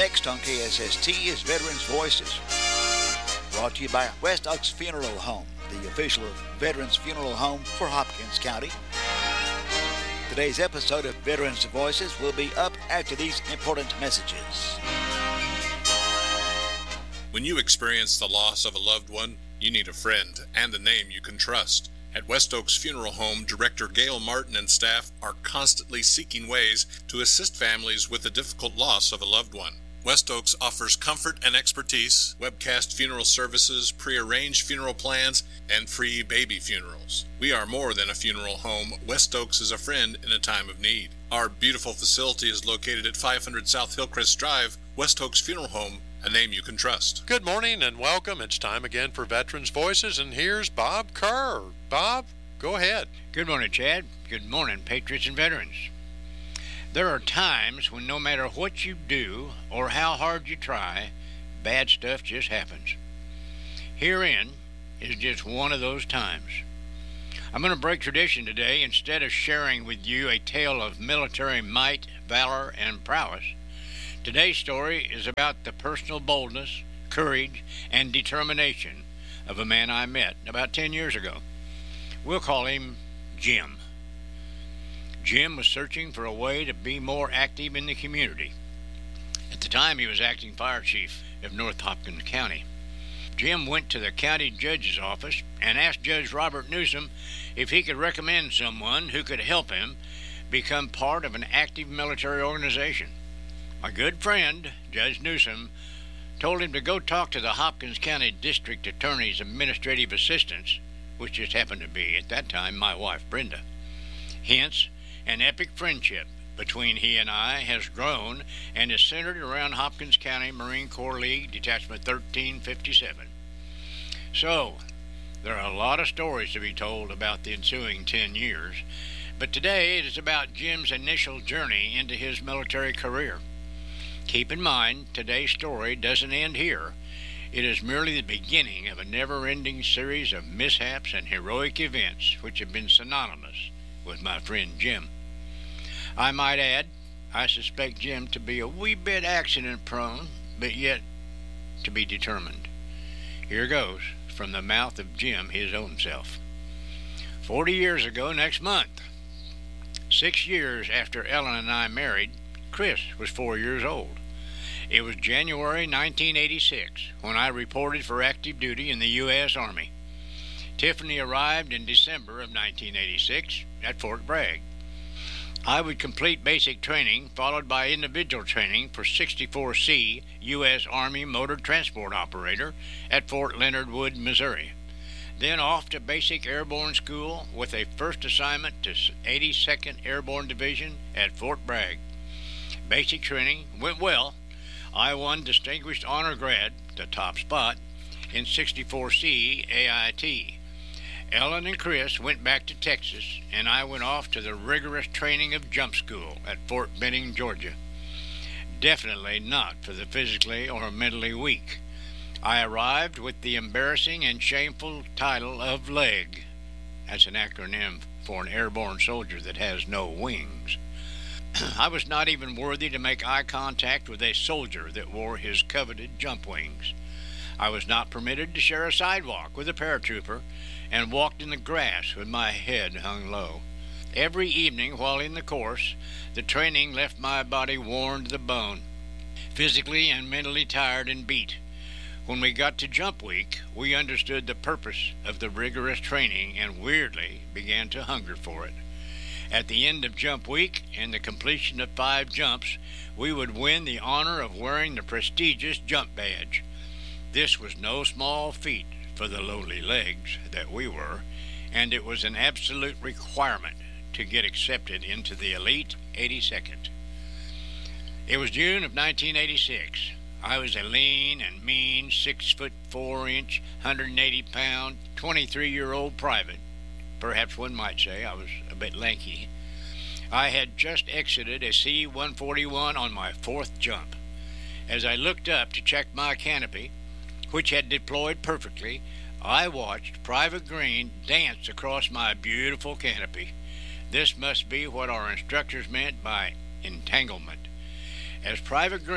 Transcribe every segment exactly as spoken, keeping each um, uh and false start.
next on K S S T is Veterans Voices, brought to you by West Oaks Funeral Home, the official Veterans Funeral Home for Hopkins County. Today's episode of Veterans Voices will be up after these important messages. When you experience the loss of a loved one, you need a friend and a name you can trust. At West Oaks Funeral Home, Director Gail Martin and staff are constantly seeking ways to assist families with the difficult loss of a loved one. West Oaks offers comfort and expertise, webcast funeral services, pre-arranged funeral plans, and free baby funerals. We are more than a funeral home. West Oaks is a friend in a time of need. Our beautiful facility is located at five hundred South Hillcrest Drive, West Oaks Funeral Home, a name you can trust. Good morning and welcome. It's time again for Veterans Voices, and here's Bob Kerr. Bob, go ahead. Good morning, Chad. Good morning, patriots and veterans. There are times when no matter what you do or how hard you try, bad stuff just happens. Herein is just one of those times. I'm going to break tradition today. Instead of sharing with you a tale of military might, valor, and prowess, today's story is about the personal boldness, courage, and determination of a man I met about ten years ago. We'll call him Jim. Jim was searching for a way to be more active in the community. At the time, he was acting fire chief of North Hopkins County. Jim went to the county judge's office and asked Judge Robert Newsom if he could recommend someone who could help him become part of an active military organization. My good friend, Judge Newsom, told him to go talk to the Hopkins County District Attorney's administrative assistants, which just happened to be, at that time, my wife, Brenda. Hence, an epic friendship between he and I has grown and is centered around Hopkins County Marine Corps League Detachment thirteen fifty-seven. So, there are a lot of stories to be told about the ensuing ten years, but today it is about Jim's initial journey into his military career. Keep in mind, today's story doesn't end here. It is merely the beginning of a never-ending series of mishaps and heroic events which have been synonymous with my friend Jim. I might add, I suspect Jim to be a wee bit accident-prone, but yet to be determined. Here goes, from the mouth of Jim, his own self. Forty years ago next month, six years after Ellen and I married, Chris was four years old. It was January nineteen eighty-six when I reported for active duty in the U S Army. Tiffany arrived in December of nineteen eighty-six at Fort Bragg. I would complete basic training, followed by individual training for sixty-four C U S Army Motor Transport Operator at Fort Leonard Wood, Missouri. Then off to Basic Airborne School with a first assignment to eighty-second Airborne Division at Fort Bragg. Basic training went well. I won Distinguished Honor Grad, the top spot, in sixty-four C A I T. Ellen and Chris went back to Texas, and I went off to the rigorous training of jump school at Fort Benning, Georgia. Definitely not for the physically or mentally weak. I arrived with the embarrassing and shameful title of LEG. That's an acronym for an airborne soldier that has no wings. I was not even worthy to make eye contact with a soldier that wore his coveted jump wings. I was not permitted to share a sidewalk with a paratrooper and walked in the grass with my head hung low. Every evening while in the course, the training left my body worn to the bone, physically and mentally tired and beat. When we got to jump week, we understood the purpose of the rigorous training and weirdly began to hunger for it. At the end of jump week and the completion of five jumps, we would win the honor of wearing the prestigious jump badge. This was no small feat for the lowly legs that we were, and it was an absolute requirement to get accepted into the elite eighty-second. It was June of nineteen eighty-six. I was a lean and mean six foot four inch, one hundred eighty pound, twenty-three-year-old private. Perhaps one might say I was a bit lanky. I had just exited a C one forty-one on my fourth jump. As I looked up to check my canopy, which had deployed perfectly, I watched Private Green dance across my beautiful canopy. This must be what our instructors meant by entanglement. As Private Green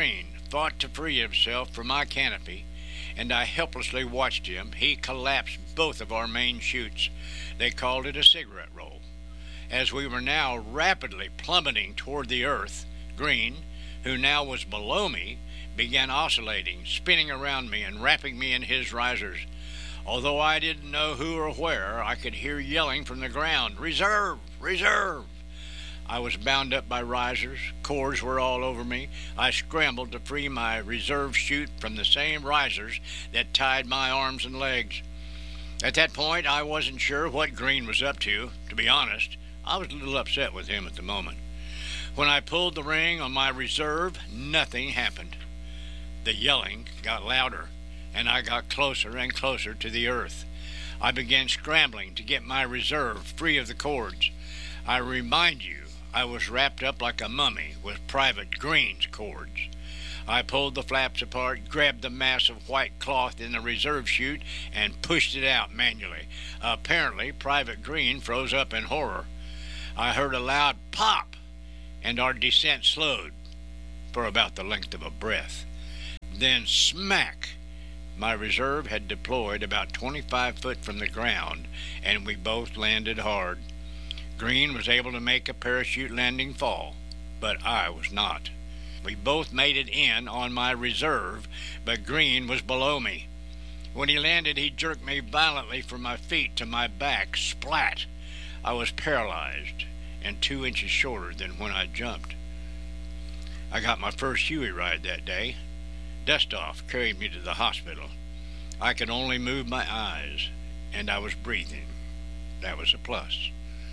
fought to free himself from my canopy, and I helplessly watched him. He collapsed both of our main chutes. They called it a cigarette roll. As we were now rapidly plummeting toward the earth, Green, who now was below me, began oscillating, spinning around me and wrapping me in his risers. Although I didn't know who or where, I could hear yelling from the ground, "Reserve! Reserve!" I was bound up by risers. Cords were all over me. I scrambled to free my reserve chute from the same risers that tied my arms and legs. At that point, I wasn't sure what Green was up to. To be honest, I was a little upset with him at the moment. When I pulled the ring on my reserve, nothing happened. The yelling got louder, and I got closer and closer to the earth. I began scrambling to get my reserve free of the cords. I remind you, I was wrapped up like a mummy with Private Green's cords. I pulled the flaps apart, grabbed the mass of white cloth in the reserve chute, and pushed it out manually. Apparently, Private Green froze up in horror. I heard a loud pop, and our descent slowed for about the length of a breath. Then smack! My reserve had deployed about twenty-five foot from the ground, and we both landed hard. Green was able to make a parachute landing fall, but I was not. We both made it in on my reserve, but Green was below me. When he landed, he jerked me violently from my feet to my back. Splat! I was paralyzed and two inches shorter than when I jumped. I got my first Huey ride that day. Dust-off carried me to the hospital. I could only move my eyes, and I was breathing. That was a plus.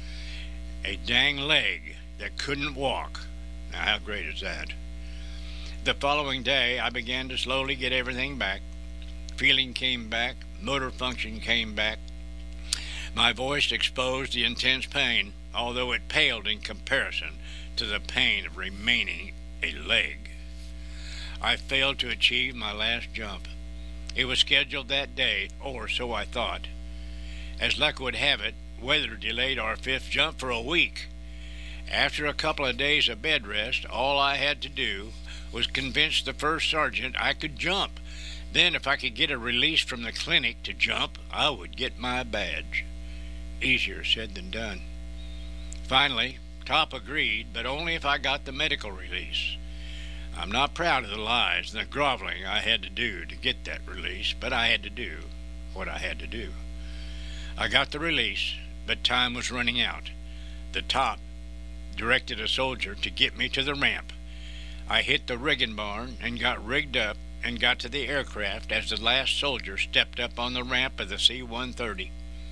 A dang leg that couldn't walk. Now, how great is that? The following day, I began to slowly get everything back. Feeling came back. Motor function came back. My voice exposed the intense pain, although it paled in comparison to the pain of remaining a leg. I failed to achieve my last jump. It was scheduled that day, or so I thought. As luck would have it, weather delayed our fifth jump for a week. After a couple of days of bed rest, all I had to do was convince the first sergeant I could jump. Then if I could get a release from the clinic to jump, I would get my badge. Easier said than done. Finally, Top agreed, but only if I got the medical release. I'm not proud of the lies and the groveling I had to do to get that release, but I had to do what I had to do. I got the release, but time was running out. The Top directed a soldier to get me to the ramp. I hit the rigging barn and got rigged up and got to the aircraft as the last soldier stepped up on the ramp of the C one thirty.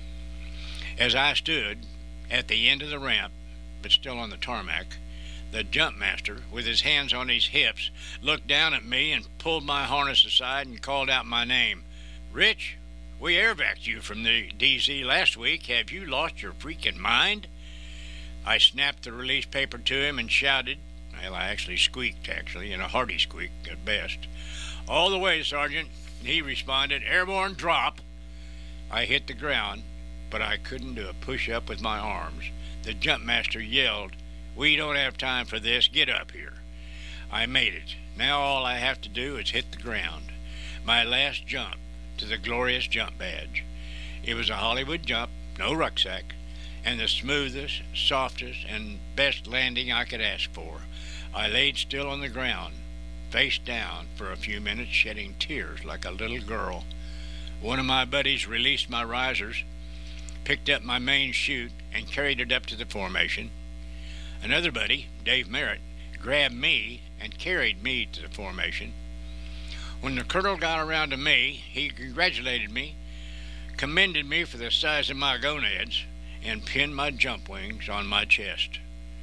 As I stood at the end of the ramp, but still on the tarmac, the jump master, with his hands on his hips, looked down at me and pulled my harness aside and called out my name. "Rich, we airvacked you from the D Z last week. Have you lost your freaking mind?" I snapped the release paper to him and shouted, well, I actually squeaked, actually, in a hearty squeak at best. "All the way, Sergeant." He responded, "Airborne drop." I hit the ground, but I couldn't do a push-up with my arms. The jump master yelled, "We don't have time for this. Get up here." I made it. Now all I have to do is hit the ground. My last jump to the glorious jump badge. It was a Hollywood jump, no rucksack, and the smoothest, softest, and best landing I could ask for. I laid still on the ground, face down, for a few minutes, shedding tears like a little girl. One of my buddies released my risers, picked up my main chute, and carried it up to the formation. Another buddy, Dave Merritt, grabbed me and carried me to the formation. When the colonel got around to me, he congratulated me, commended me for the size of my gonads, and pinned my jump wings on my chest.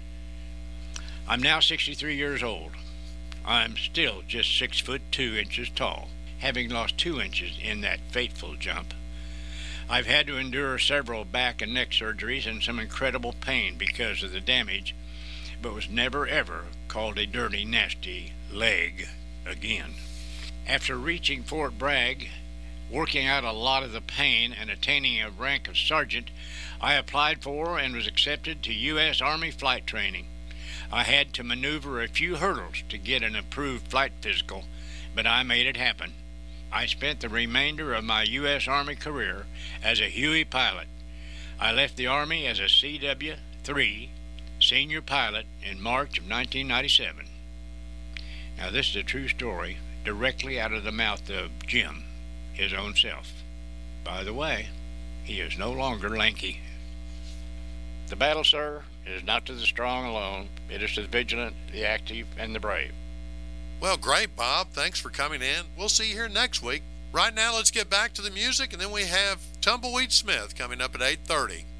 I'm now sixty-three years old. I'm still just six foot two inches tall, having lost two inches in that fateful jump. I've had to endure several back and neck surgeries and some incredible pain because of the damage, but was never ever called a dirty, nasty leg again. After reaching Fort Bragg, working out a lot of the pain, and attaining a rank of sergeant, I applied for and was accepted to U S Army flight training. I had to maneuver a few hurdles to get an approved flight physical, but I made it happen. I spent the remainder of my U S Army career as a Huey pilot. I left the Army as a C W three senior pilot in March of nineteen ninety-seven. Now, this is a true story, directly out of the mouth of Jim, his own self. By the way, he is no longer lanky. The battle, sir, is not to the strong alone. It is to the vigilant, the active, and the brave. Well, great, Bob. Thanks for coming in. We'll see you here next week. Right now, let's get back to the music, and then we have Tumbleweed Smith coming up at eight thirty.